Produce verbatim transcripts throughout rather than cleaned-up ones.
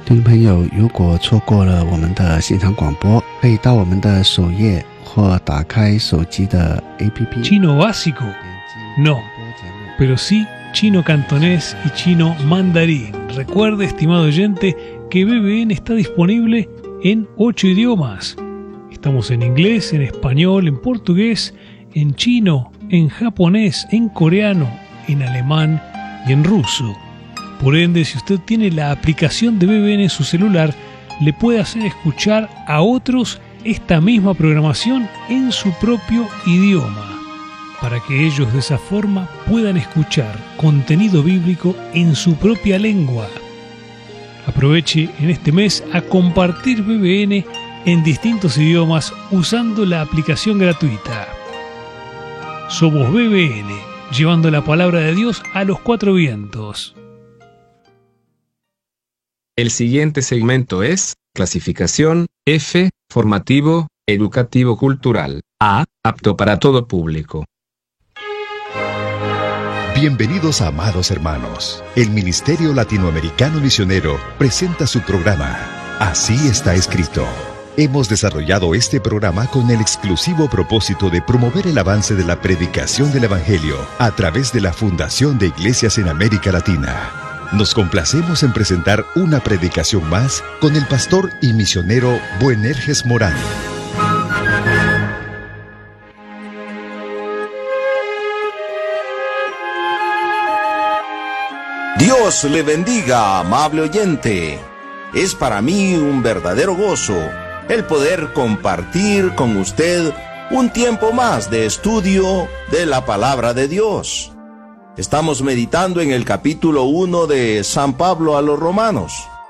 听众朋友，如果错过了我们的现场广播，可以到我们的首页或打开手机的 A P P。 Chino básico, no, pero sí chino cantonés y chino mandarín. Recuerde, estimado oyente, que B B N está disponible en ocho idiomas. Estamos en inglés, en español, en portugués, en chino, en japonés, en coreano, en alemán y en ruso. Por ende, si usted tiene la aplicación de B B N en su celular, le puede hacer escuchar a otros esta misma programación en su propio idioma, para que ellos de esa forma puedan escuchar contenido bíblico en su propia lengua. Aproveche en este mes a compartir B B N en distintos idiomas usando la aplicación gratuita. Somos B B N, llevando la palabra de Dios a los cuatro vientos. El siguiente segmento es clasificación F, formativo, educativo cultural. A, apto para todo público. Bienvenidos, amados hermanos. El Ministerio Latinoamericano Misionero presenta su programa Así está escrito. Hemos desarrollado este programa con el exclusivo propósito de promover el avance de la predicación del Evangelio a través de la Fundación de Iglesias en América Latina. Nos complacemos en presentar una predicación más con el pastor y misionero Boanerges Morán. Dios le bendiga, amable oyente. Es para mí un verdadero gozo el poder compartir con usted un tiempo más de estudio de la palabra de Dios. Estamos meditando en el capítulo uno de San Pablo a los Romanos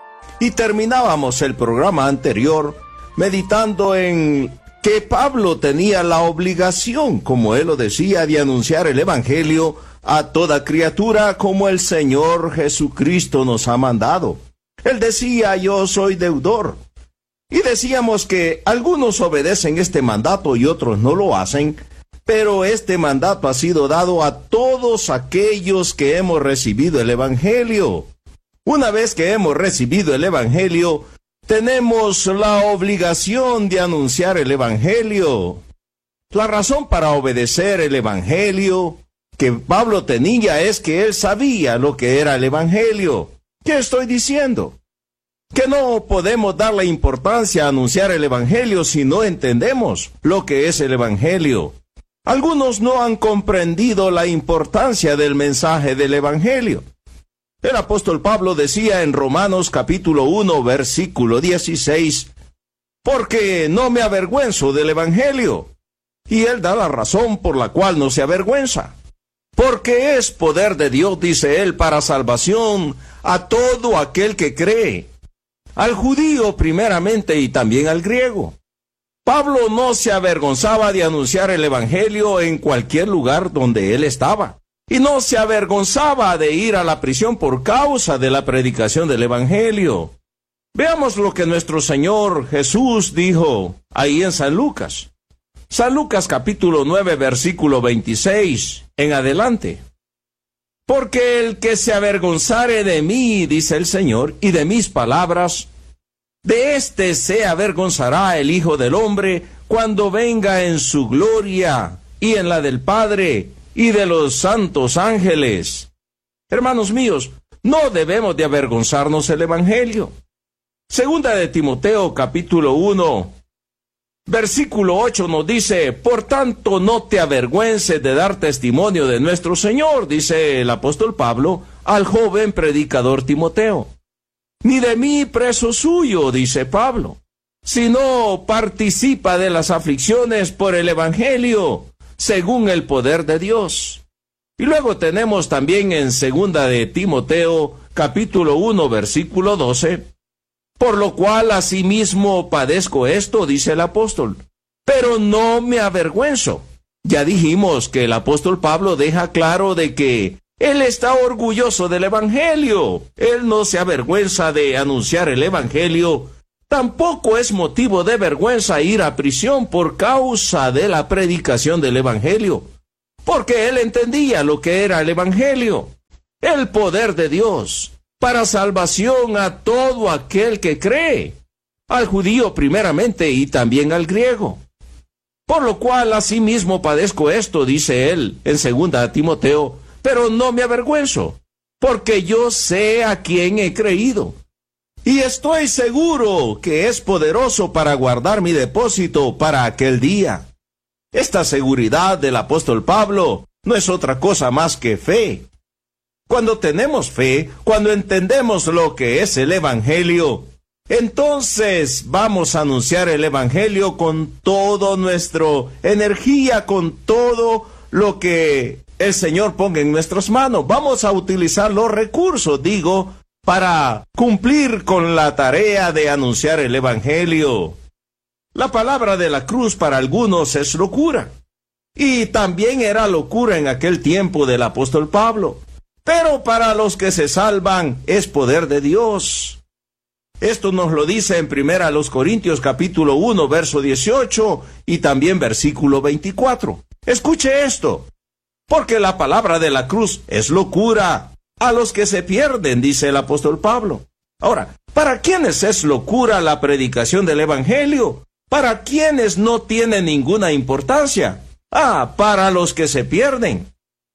y terminábamos el programa anterior meditando en que Pablo tenía la obligación, como él lo decía, de anunciar el Evangelio a toda criatura como el Señor Jesucristo nos ha mandado. Él decía, yo soy deudor. Y decíamos que algunos obedecen este mandato y otros no lo hacen, pero este mandato ha sido dado a todos aquellos que hemos recibido el Evangelio. Una vez que hemos recibido el Evangelio, tenemos la obligación de anunciar el Evangelio. La razón para obedecer el Evangelio que Pablo tenía es que él sabía lo que era el Evangelio. ¿Qué estoy diciendo? Que no podemos darle importancia a anunciar el Evangelio si no entendemos lo que es el Evangelio. Algunos no han comprendido la importancia del mensaje del Evangelio. El apóstol Pablo decía en Romanos capítulo uno, versículo dieciséis, porque no me avergüenzo del Evangelio. Y él da la razón por la cual no se avergüenza. Porque es poder de Dios, dice él, para salvación a todo aquel que cree, al judío primeramente y también al griego. Pablo no se avergonzaba de anunciar el Evangelio en cualquier lugar donde él estaba. Y no se avergonzaba de ir a la prisión por causa de la predicación del Evangelio. Veamos lo que nuestro Señor Jesús dijo ahí en San Lucas. San Lucas capítulo nueve, versículo veintiséis, en adelante. Porque el que se avergonzare de mí, dice el Señor, y de mis palabras, de éste se avergonzará el Hijo del Hombre cuando venga en su gloria y en la del Padre y de los santos ángeles. Hermanos míos, no debemos de avergonzarnos el Evangelio. Segunda de Timoteo capítulo uno, versículo ocho nos dice, por tanto no te avergüences de dar testimonio de nuestro Señor, dice el apóstol Pablo al joven predicador Timoteo. Ni de mí preso suyo, dice Pablo, sino participa de las aflicciones por el Evangelio, según el poder de Dios. Y luego tenemos también en segunda de Timoteo, capítulo uno, versículo doce, por lo cual asimismo padezco esto, dice el apóstol, pero no me avergüenzo. Ya dijimos que el apóstol Pablo deja claro de que él está orgulloso del Evangelio. Él no se avergüenza de anunciar el Evangelio. Tampoco es motivo de vergüenza ir a prisión por causa de la predicación del Evangelio, porque él entendía lo que era el Evangelio, el poder de Dios para salvación a todo aquel que cree, al judío primeramente y también al griego. Por lo cual asimismo padezco esto, dice él en segunda Timoteo, pero no me avergüenzo, porque yo sé a quién he creído. Y estoy seguro que es poderoso para guardar mi depósito para aquel día. Esta seguridad del apóstol Pablo no es otra cosa más que fe. Cuando tenemos fe, cuando entendemos lo que es el Evangelio, entonces vamos a anunciar el Evangelio con toda nuestra energía, con todo lo que el Señor ponga en nuestras manos. Vamos a utilizar los recursos, digo, para cumplir con la tarea de anunciar el Evangelio. La palabra de la cruz para algunos es locura, y también era locura en aquel tiempo del apóstol Pablo, pero para los que se salvan es poder de Dios. Esto nos lo dice en primera los Corintios capítulo uno, verso dieciocho, y también versículo veinticuatro. Escuche esto, porque la palabra de la cruz es locura a los que se pierden, dice el apóstol Pablo. Ahora, ¿para quiénes es locura la predicación del Evangelio? ¿Para quienes no tiene ninguna importancia? Ah, para los que se pierden.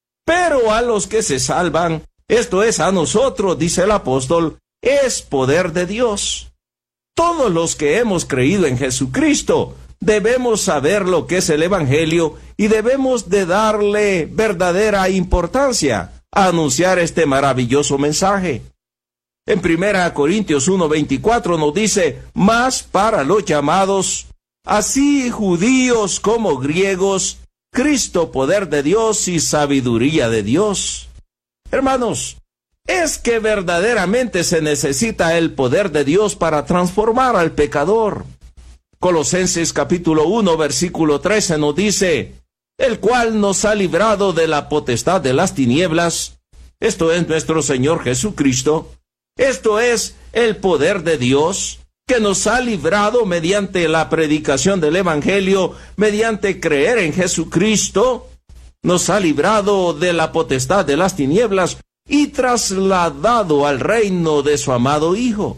Pero a los que se salvan, esto es a nosotros, dice el apóstol, es poder de Dios. Todos los que hemos creído en Jesucristo debemos saber lo que es el Evangelio y debemos de darle verdadera importancia a anunciar este maravilloso mensaje. En primera Corintios uno veinticuatro nos dice, mas para los llamados, así judíos como griegos, Cristo poder de Dios y sabiduría de Dios. Hermanos, es que verdaderamente se necesita el poder de Dios para transformar al pecador. Colosenses capítulo uno, versículo trece nos dice, el cual nos ha librado de la potestad de las tinieblas, esto es nuestro Señor Jesucristo, esto es el poder de Dios, que nos ha librado mediante la predicación del Evangelio, mediante creer en Jesucristo, nos ha librado de la potestad de las tinieblas y trasladado al reino de su amado Hijo.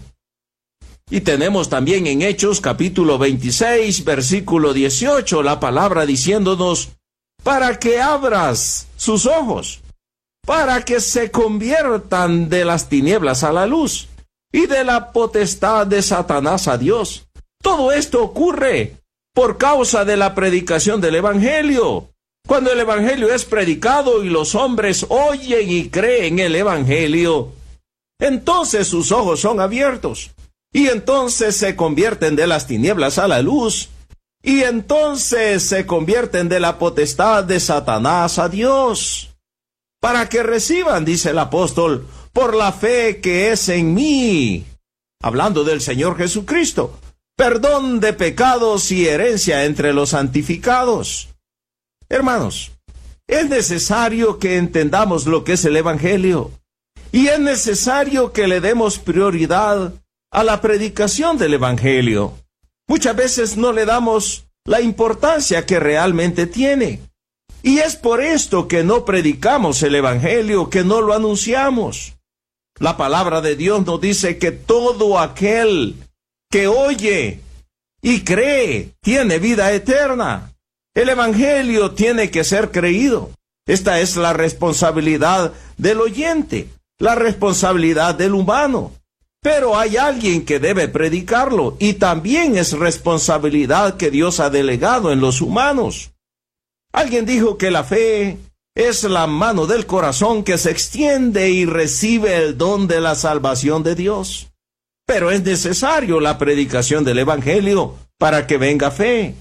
Y tenemos también en Hechos capítulo veintiséis, versículo dieciocho, la palabra diciéndonos, para que abras sus ojos, para que se conviertan de las tinieblas a la luz, y de la potestad de Satanás a Dios. Todo esto ocurre por causa de la predicación del Evangelio. Cuando el Evangelio es predicado y los hombres oyen y creen el Evangelio, entonces sus ojos son abiertos, y entonces se convierten de las tinieblas a la luz, y entonces se convierten de la potestad de Satanás a Dios, para que reciban, dice el apóstol, por la fe que es en mí, hablando del Señor Jesucristo, perdón de pecados y herencia entre los santificados. Hermanos, es necesario que entendamos lo que es el Evangelio, y es necesario que le demos prioridad a la predicación del Evangelio. Muchas veces no le damos la importancia que realmente tiene, y es por esto que no predicamos el Evangelio, que no lo anunciamos. La palabra de Dios nos dice que todo aquel que oye y cree tiene vida eterna. El Evangelio tiene que ser creído. Esta es la responsabilidad del oyente, la responsabilidad del humano. Pero hay alguien que debe predicarlo, y también es responsabilidad que Dios ha delegado en los humanos. Alguien dijo que la fe es la mano del corazón que se extiende y recibe el don de la salvación de Dios. Pero es necesario la predicación del Evangelio para que venga fe.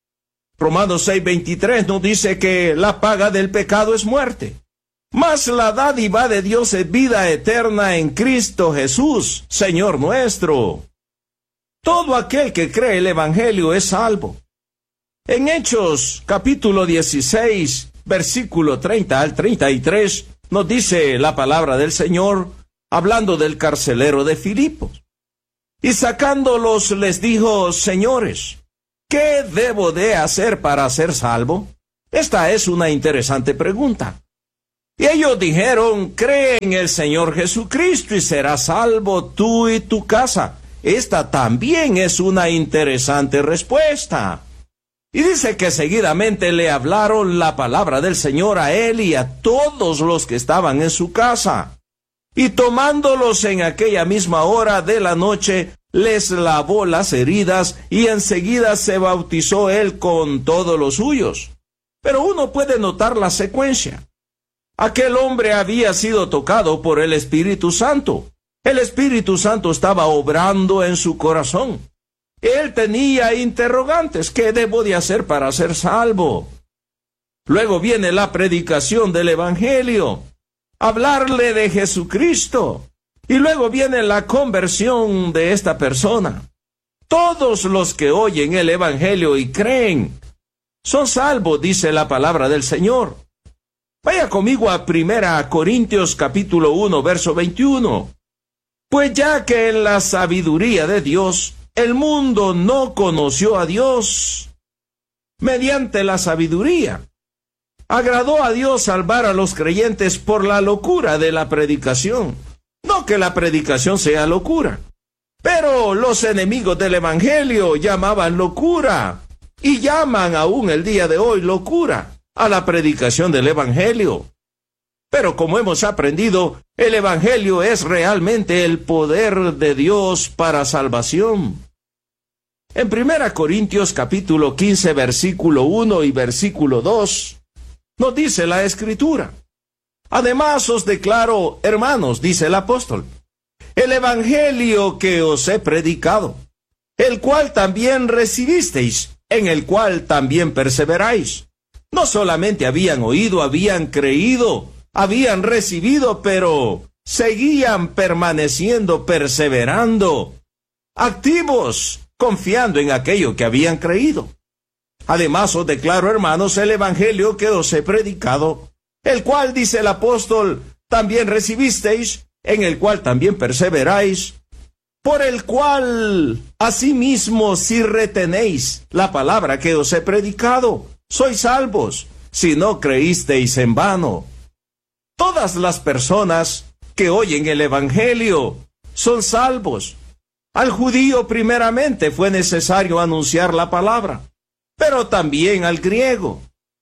Romanos seis veintitrés nos dice que la paga del pecado es muerte, mas la dádiva de Dios es vida eterna en Cristo Jesús, Señor nuestro. Todo aquel que cree el Evangelio es salvo. En Hechos capítulo dieciséis, versículo treinta al treinta y tres, nos dice la palabra del Señor, hablando del carcelero de Filipos. Y sacándolos les dijo, señores, ¿qué debo de hacer para ser salvo? Esta es una interesante pregunta. Y ellos dijeron, cree en el Señor Jesucristo y serás salvo tú y tu casa. Esta también es una interesante respuesta. Y dice que seguidamente le hablaron la palabra del Señor a él y a todos los que estaban en su casa. Y tomándolos en aquella misma hora de la noche, les lavó las heridas y enseguida se bautizó él con todos los suyos. Pero uno puede notar la secuencia. Aquel hombre había sido tocado por el Espíritu Santo. El Espíritu Santo estaba obrando en su corazón. Él tenía interrogantes. ¿Qué debo de hacer para ser salvo? Luego viene la predicación del Evangelio. Hablarle de Jesucristo. Y luego viene la conversión de esta persona. Todos los que oyen el Evangelio y creen son salvos, dice la palabra del Señor. Vaya conmigo a Primera Corintios capítulo uno, verso veintiuno. Pues ya que en la sabiduría de Dios el mundo no conoció a Dios, mediante la sabiduría, agradó a Dios salvar a los creyentes por la locura de la predicación. No que la predicación sea locura, pero los enemigos del Evangelio llamaban locura, y llaman aún el día de hoy locura a la predicación del Evangelio. Pero como hemos aprendido, el Evangelio es realmente el poder de Dios para salvación. En Primera Corintios capítulo quince, versículo uno y versículo dos, nos dice la Escritura: además os declaro, hermanos, dice el apóstol, el Evangelio que os he predicado, el cual también recibisteis, en el cual también perseveráis. No solamente habían oído, habían creído, habían recibido, pero seguían permaneciendo, perseverando, activos, confiando en aquello que habían creído. Además os declaro, hermanos, el Evangelio que os he predicado, el cual, dice el apóstol, también recibisteis, en el cual también perseveráis, por el cual, asimismo, si retenéis la palabra que os he predicado, sois salvos, si no creísteis en vano. Todas las personas que oyen el Evangelio son salvos. Al judío primeramente fue necesario anunciar la palabra, pero también al griego.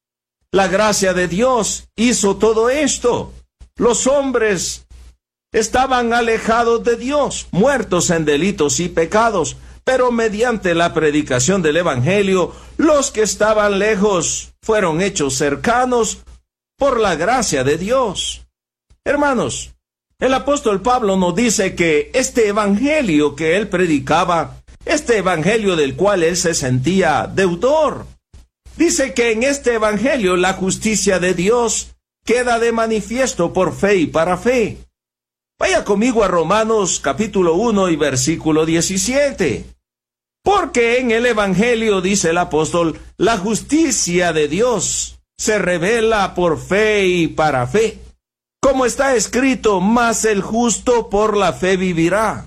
La gracia de Dios hizo todo esto. Los hombres estaban alejados de Dios, muertos en delitos y pecados, pero mediante la predicación del Evangelio, los que estaban lejos fueron hechos cercanos por la gracia de Dios. Hermanos, el apóstol Pablo nos dice que este Evangelio que él predicaba, este Evangelio del cual él se sentía deudor, dice que en este Evangelio la justicia de Dios queda de manifiesto por fe y para fe. Vaya conmigo a Romanos capítulo uno y versículo diecisiete. Porque en el Evangelio, dice el apóstol, la justicia de Dios se revela por fe y para fe. Como está escrito, mas el justo por la fe vivirá.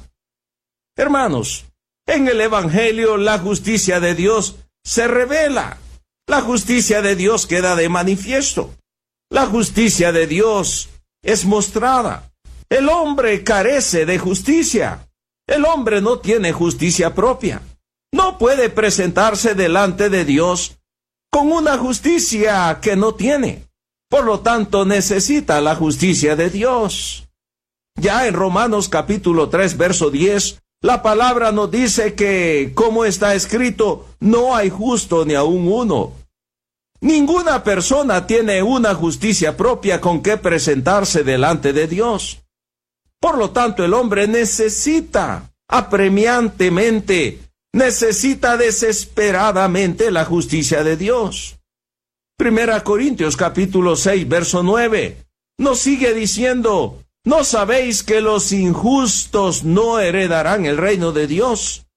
Hermanos, en el Evangelio la justicia de Dios se revela. La justicia de Dios queda de manifiesto. La justicia de Dios es mostrada. El hombre carece de justicia. El hombre no tiene justicia propia. No puede presentarse delante de Dios con una justicia que no tiene. Por lo tanto, necesita la justicia de Dios. Ya en Romanos capítulo tres, verso diez, la palabra nos dice que, como está escrito, no hay justo ni aun uno. Ninguna persona tiene una justicia propia con que presentarse delante de Dios. Por lo tanto, el hombre necesita apremiantemente, necesita desesperadamente la justicia de Dios. Primera Corintios capítulo seis, verso nueve, nos sigue diciendo, ¿no sabéis que los injustos no heredarán el reino de Dios?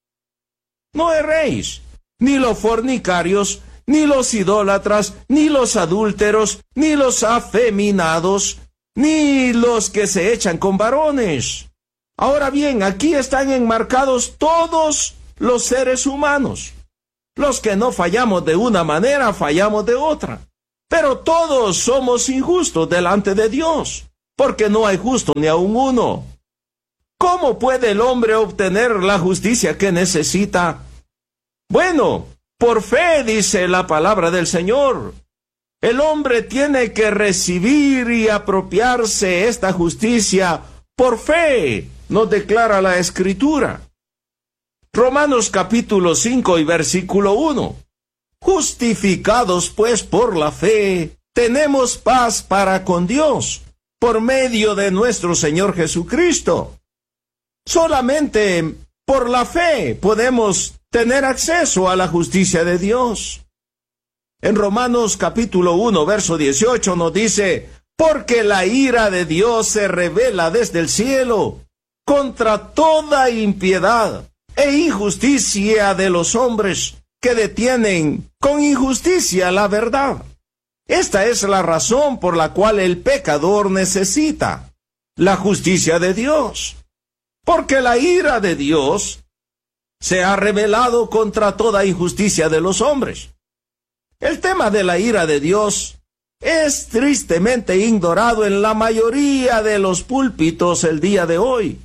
No erréis, ni los fornicarios, ni los idólatras, ni los adúlteros, ni los afeminados, ni los que se echan con varones. Ahora bien, aquí están enmarcados todos los seres humanos. Los que no fallamos de una manera, fallamos de otra. Pero todos somos injustos delante de Dios, porque no hay justo ni aun uno. ¿Cómo puede el hombre obtener la justicia que necesita? Bueno, por fe, dice la palabra del Señor. El hombre tiene que recibir y apropiarse esta justicia por fe, nos declara la Escritura. Romanos capítulo cinco y versículo uno. Justificados pues por la fe, tenemos paz para con Dios, por medio de nuestro Señor Jesucristo. Solamente por la fe podemos tener acceso a la justicia de Dios. En Romanos capítulo uno, verso dieciocho nos dice, porque la ira de Dios se revela desde el cielo contra toda impiedad e injusticia de los hombres que detienen con injusticia la verdad. Esta es la razón por la cual el pecador necesita la justicia de Dios. Porque la ira de Dios se ha revelado contra toda injusticia de los hombres. El tema de la ira de Dios es tristemente ignorado en la mayoría de los púlpitos el día de hoy.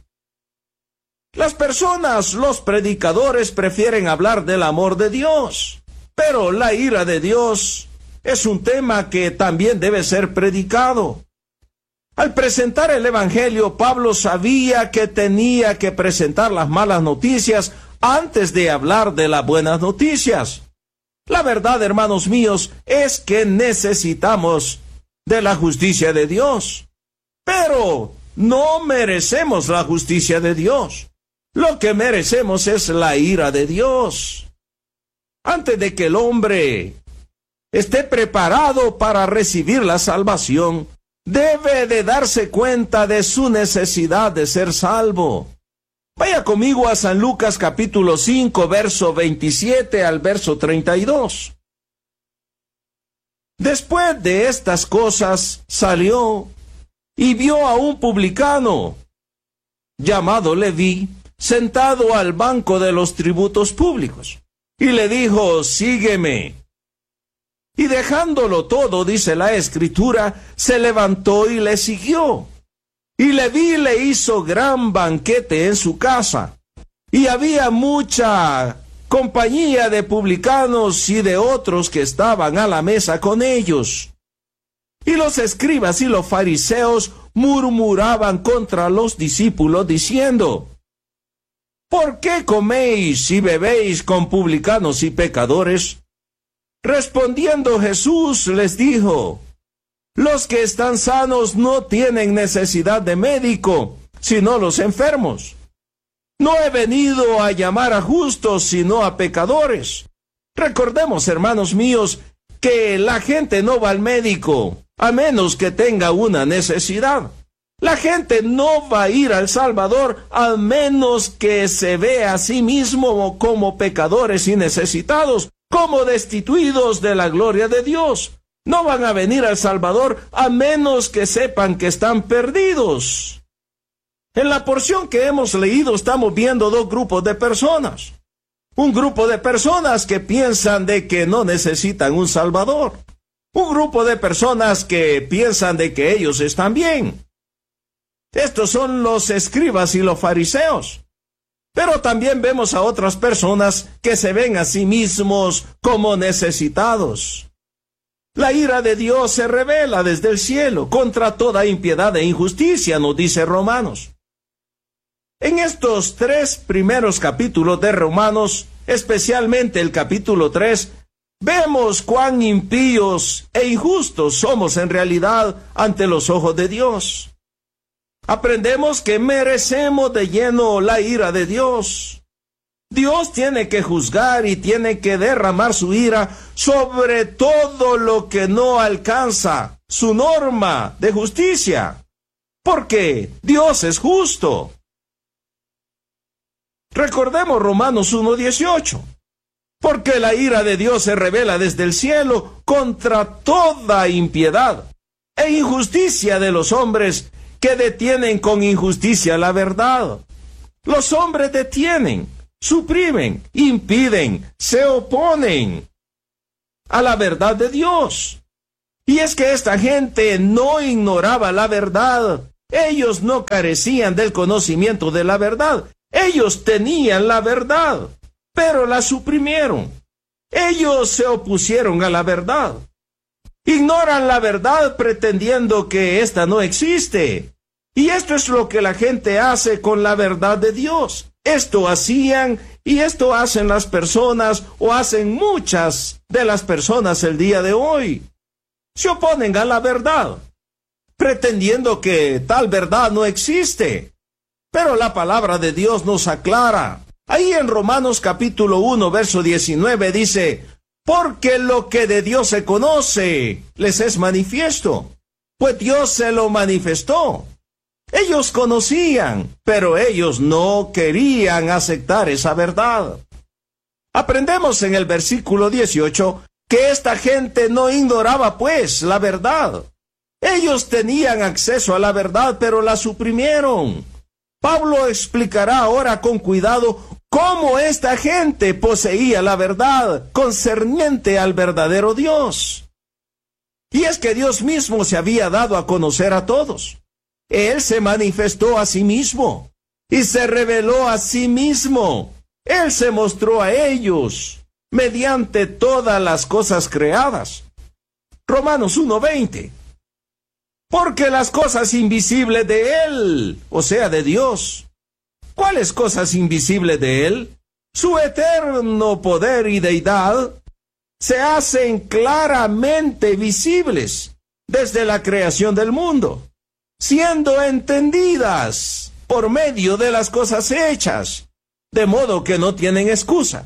Las personas, los predicadores, prefieren hablar del amor de Dios, pero la ira de Dios es un tema que también debe ser predicado. Al presentar el Evangelio, Pablo sabía que tenía que presentar las malas noticias antes de hablar de las buenas noticias. La verdad, hermanos míos, es que necesitamos de la justicia de Dios, pero no merecemos la justicia de Dios. Lo que merecemos es la ira de Dios. Antes de que el hombre esté preparado para recibir la salvación, debe de darse cuenta de su necesidad de ser salvo. Vaya conmigo a San Lucas capítulo cinco, verso veintisiete al verso treinta y dos. Después de estas cosas salió y vio a un publicano llamado Leví sentado al banco de los tributos públicos, y le dijo, sígueme. Y dejándolo todo, dice la Escritura, se levantó y le siguió. Y Leví le hizo gran banquete en su casa, y había mucha compañía de publicanos y de otros que estaban a la mesa con ellos. Y los escribas y los fariseos murmuraban contra los discípulos, diciendo, ¿por qué coméis y bebéis con publicanos y pecadores? Respondiendo Jesús les dijo, los que están sanos no tienen necesidad de médico, sino los enfermos. No he venido a llamar a justos, sino a pecadores. Recordemos, hermanos míos, que la gente no va al médico, a menos que tenga una necesidad. La gente no va a ir al Salvador a menos que se vea a sí mismo como pecadores y necesitados, como destituidos de la gloria de Dios. No van a venir al Salvador a menos que sepan que están perdidos. En la porción que hemos leído estamos viendo dos grupos de personas. Un grupo de personas que piensan de que no necesitan un Salvador. Un grupo de personas que piensan de que ellos están bien. Estos son los escribas y los fariseos. Pero también vemos a otras personas que se ven a sí mismos como necesitados. La ira de Dios se revela desde el cielo contra toda impiedad e injusticia, nos dice Romanos. En estos tres primeros capítulos de Romanos, especialmente el capítulo tres, vemos cuán impíos e injustos somos en realidad ante los ojos de Dios. Aprendemos que merecemos de lleno la ira de Dios. Dios tiene que juzgar y tiene que derramar su ira sobre todo lo que no alcanza su norma de justicia, porque Dios es justo. Recordemos Romanos uno dieciocho. Porque la ira de Dios se revela desde el cielo contra toda impiedad e injusticia de los hombres que detienen con injusticia la verdad. Los hombres detienen, suprimen, impiden, se oponen a la verdad de Dios. Y es que esta gente no ignoraba la verdad. Ellos no carecían del conocimiento de la verdad. Ellos tenían la verdad, pero la suprimieron. Ellos se opusieron a la verdad. Ignoran la verdad pretendiendo que ésta no existe. Y esto es lo que la gente hace con la verdad de Dios. Esto hacían y esto hacen las personas, o hacen muchas de las personas el día de hoy. Se oponen a la verdad, pretendiendo que tal verdad no existe. Pero la palabra de Dios nos aclara. Ahí en Romanos capítulo uno, verso diecinueve dice: porque lo que de Dios se conoce les es manifiesto, pues Dios se lo manifestó. Ellos conocían, pero ellos no querían aceptar esa verdad. Aprendemos en el versículo dieciocho que esta gente no ignoraba pues la verdad. Ellos tenían acceso a la verdad, pero la suprimieron. Pablo explicará ahora con cuidado cómo esta gente poseía la verdad concerniente al verdadero Dios. Y es que Dios mismo se había dado a conocer a todos. Él se manifestó a sí mismo y se reveló a sí mismo. Él se mostró a ellos mediante todas las cosas creadas. Romanos uno veinte. Porque las cosas invisibles de Él, o sea, de Dios. ¿Cuáles cosas invisibles de Él? Su eterno poder y deidad se hacen claramente visibles desde la creación del mundo, siendo entendidas por medio de las cosas hechas, de modo que no tienen excusa.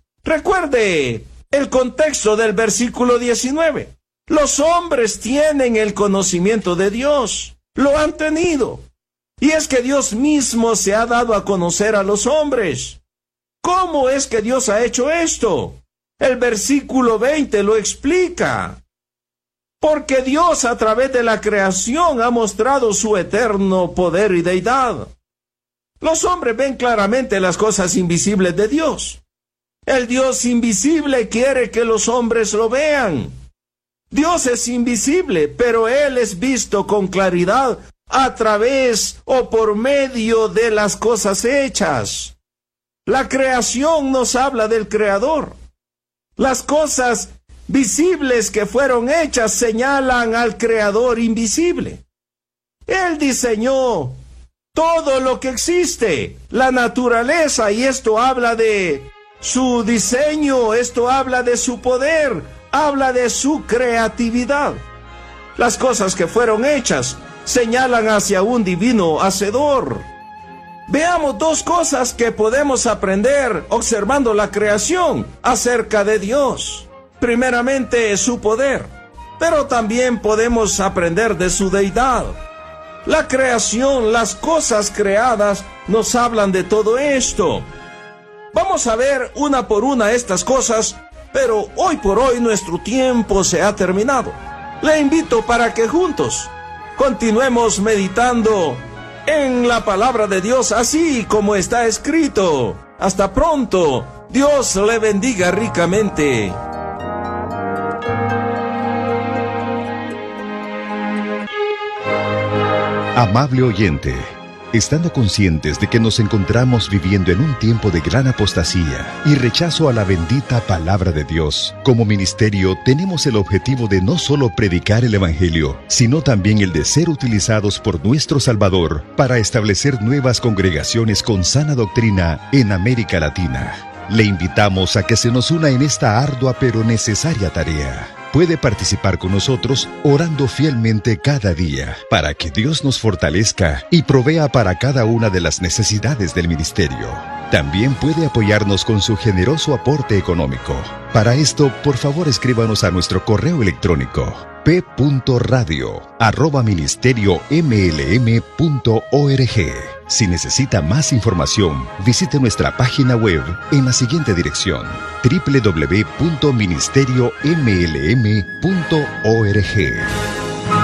Recuerde el contexto del versículo diecinueve. Los hombres tienen el conocimiento de Dios, lo han tenido. Y es que Dios mismo se ha dado a conocer a los hombres. ¿Cómo es que Dios ha hecho esto? El versículo veinte lo explica. Porque Dios a través de la creación ha mostrado su eterno poder y deidad. Los hombres ven claramente las cosas invisibles de Dios. El Dios invisible quiere que los hombres lo vean. Dios es invisible, pero Él es visto con claridad a través o por medio de las cosas hechas. La creación nos habla del Creador. Las cosas visibles que fueron hechas señalan al Creador invisible. Él diseñó todo lo que existe, la naturaleza, y esto habla de su diseño, esto habla de su poder, habla de su creatividad. Las cosas que fueron hechas señalan hacia un divino hacedor. Veamos dos cosas que podemos aprender observando la creación acerca de Dios. Primeramente, su poder, pero también podemos aprender de su deidad. La creación, las cosas creadas, nos hablan de todo esto. Vamos a ver una por una estas cosas, pero hoy por hoy nuestro tiempo se ha terminado. Le invito para que juntos continuemos meditando en la palabra de Dios así como está escrito. Hasta pronto. Dios le bendiga ricamente. Amable oyente, estando conscientes de que nos encontramos viviendo en un tiempo de gran apostasía y rechazo a la bendita palabra de Dios, como ministerio tenemos el objetivo de no solo predicar el Evangelio, sino también el de ser utilizados por nuestro Salvador para establecer nuevas congregaciones con sana doctrina en América Latina. Le invitamos a que se nos una en esta ardua pero necesaria tarea. Puede participar con nosotros orando fielmente cada día para que Dios nos fortalezca y provea para cada una de las necesidades del ministerio. También puede apoyarnos con su generoso aporte económico. Para esto, por favor, escríbanos a nuestro correo electrónico p punto radio arroba ministerio m l m punto org. Si necesita más información, visite nuestra página web en la siguiente dirección: w w w punto ministerio m l m punto org.